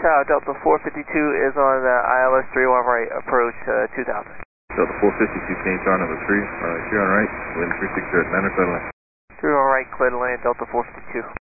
Tower, Delta 452 is on ILS 31 right, approach 2000. Delta 452, change star number 3, runway 3 on right, wind 360 at 9 or 7 line. 3 on right, clear to land, Delta 452.